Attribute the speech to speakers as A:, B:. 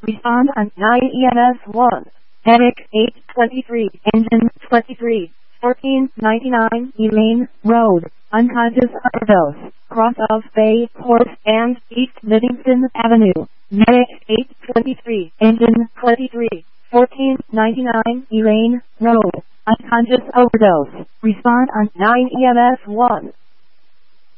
A: Respond on 9 EMS 1. Medic 823, engine 23, 1499 Elaine Road, unconscious overdose, cross of Bay Port and East Livingston Avenue. Medic 823, engine 23, 1499 Elaine Road, unconscious overdose. Respond on 9 EMS 1.